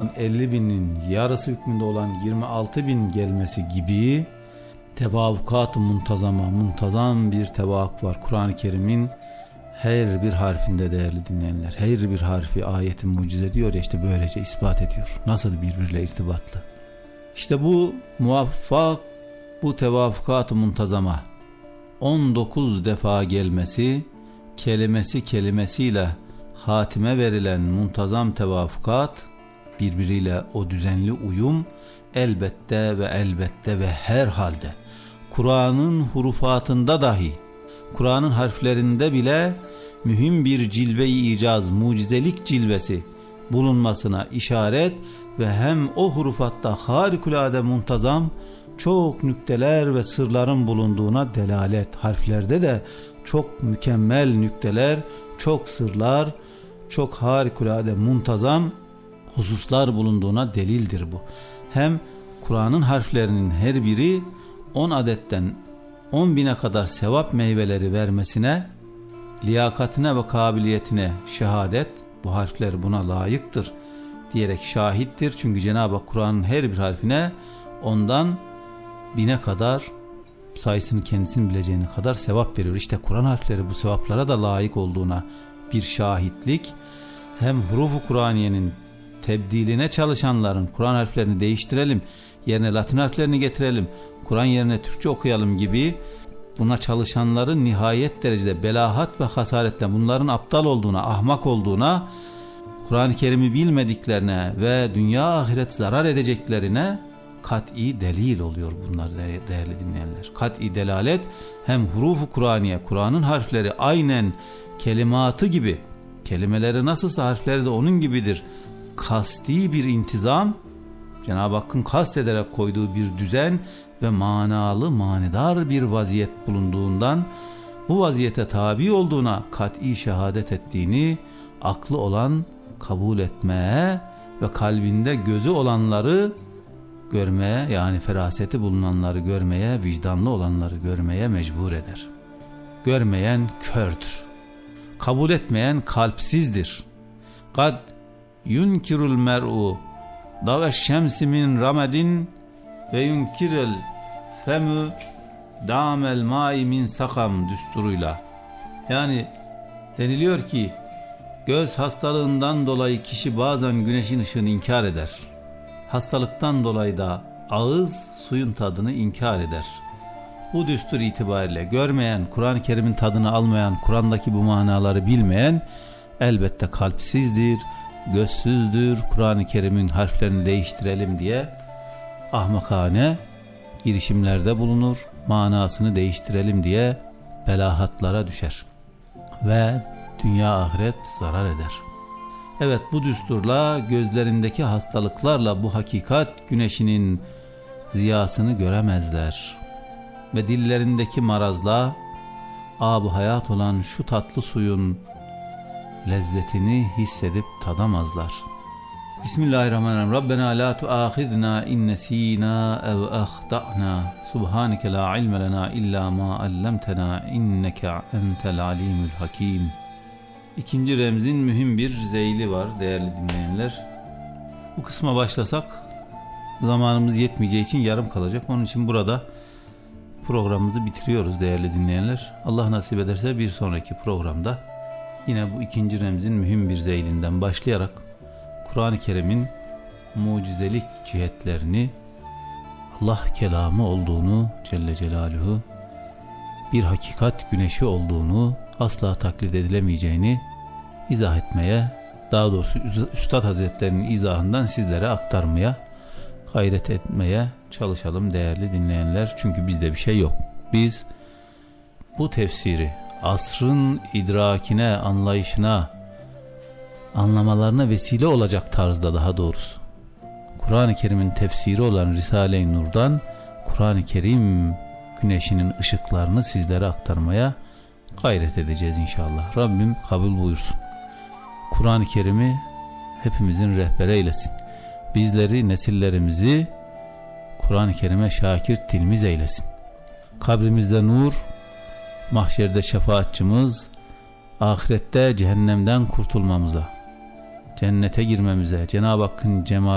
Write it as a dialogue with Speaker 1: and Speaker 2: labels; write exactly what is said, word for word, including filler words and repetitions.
Speaker 1: olan elli binin yarısı hükmünde olan yirmi altı bin gelmesi gibi tevafukat-ı muntazama, muntazam bir tevafuk var Kur'an-ı Kerim'in her bir harfinde değerli dinleyenler. Her bir harfi ayeti mucize diyor ya, işte böylece ispat ediyor. Nasıl birbiriyle irtibatlı. İşte bu muvaffak, bu tevafukat-ı muntazama on dokuz defa gelmesi, kelimesi kelimesiyle hatime verilen muntazam tevafukat, birbiriyle o düzenli uyum elbette ve elbette ve her halde Kur'an'ın hurufatında dahi, Kur'an'ın harflerinde bile mühim bir cilve-i icaz, mucizelik cilvesi bulunmasına işaret ve hem o hurufatta harikulade muntazam çok nükteler ve sırların bulunduğuna delalet. Harflerde de çok mükemmel nükteler, çok sırlar, çok harikulade muntazam hususlar bulunduğuna delildir bu. Hem Kur'an'ın harflerinin her biri on adetten on bine kadar sevap meyveleri vermesine, liyakatine ve kabiliyetine şehadet, bu harfler buna layıktır diyerek şahittir. Çünkü Cenab-ı Hak Kur'an'ın her bir harfine ondan bine kadar, sayısını kendisinin bileceğine kadar sevap veriyor. İşte Kur'an harfleri bu sevaplara da layık olduğuna bir şahitlik. Hem hurufu Kur'aniyenin tebdiline çalışanların Kur'an harflerini değiştirelim, yerine Latin harflerini getirelim, Kur'an yerine Türkçe okuyalım gibi buna çalışanların nihayet derecede belahat ve hasaretle bunların aptal olduğuna, ahmak olduğuna, Kur'an-ı Kerim'i bilmediklerine ve dünya ahiret zarar edeceklerine kat'i delil oluyor bunlar değerli dinleyenler. Kat'i delalet, hem hurufu Kur'aniye, Kur'an'ın harfleri aynen kelimatı gibi, kelimeleri nasılsa harfleri de onun gibidir. Kasti bir intizam, Cenab-ı Hakk'ın kast ederek koyduğu bir düzen ve manalı, manidar bir vaziyet bulunduğundan, bu vaziyete tabi olduğuna kat'i şehadet ettiğini aklı olan kabul etmeye ve kalbinde gözü olanları görmeye, yani feraseti bulunanları görmeye, vicdanlı olanları görmeye mecbur eder. Görmeyen kördür. Kabul etmeyen kalpsizdir. Kad yunkirul mer'u dave şemsi min ramedin ve yunkirel femü damel mai min sakam düsturuyla. Yani deniliyor ki göz hastalığından dolayı kişi bazen güneşin ışığını inkar eder. Hastalıktan dolayı da ağız suyun tadını inkar eder. Bu düstur itibariyle görmeyen, Kur'an-ı Kerim'in tadını almayan, Kur'an'daki bu manaları bilmeyen elbette kalpsizdir, gözsüzdür. Kur'an-ı Kerim'in harflerini değiştirelim diye ahmakane girişimlerde bulunur, manasını değiştirelim diye belahatlara düşer ve dünya ahiret zarar eder. Evet, bu düsturla, gözlerindeki hastalıklarla bu hakikat güneşinin ziyasını göremezler ve dillerindeki marazla ab-ı hayat olan şu tatlı suyun lezzetini hissedip tadamazlar. Bismillahirrahmanirrahim. Rabbena la tuâkhidna in nesînâ ev ahta'nâ. Subhaneke la ilme lenâ illâ mâ allamtenâ inneke entel alimul hakim. İkinci remzin mühim bir zeyli var değerli dinleyenler. Bu kısma başlasak zamanımız yetmeyeceği için yarım kalacak. Onun için burada programımızı bitiriyoruz değerli dinleyenler. Allah nasip ederse bir sonraki programda yine bu ikinci remzin mühim bir zeylinden başlayarak Kur'an-ı Kerim'in mucizelik cihetlerini, Allah kelamı olduğunu Celle Celaluhu, bir hakikat güneşi olduğunu, asla taklit edilemeyeceğini izah etmeye, daha doğrusu Üstad Hazretlerinin izahından sizlere aktarmaya gayret etmeye çalışalım değerli dinleyenler. Çünkü bizde bir şey yok. Biz bu tefsiri asrın idrakine, anlayışına, anlamalarına vesile olacak tarzda, daha doğrusu Kur'an-ı Kerim'in tefsiri olan Risale-i Nur'dan Kur'an-ı Kerim güneşinin ışıklarını sizlere aktarmaya gayret edeceğiz inşallah. Rabbim kabul buyursun. Kur'an-ı Kerim'i hepimizin rehber eylesin. Bizleri, nesillerimizi Kur'an-ı Kerim'e şakir tilmiz eylesin. Kabrimizde nur, mahşerde şefaatçimiz, ahirette cehennemden kurtulmamıza, cennete girmemize, Cenab-ı Hakk'ın cemali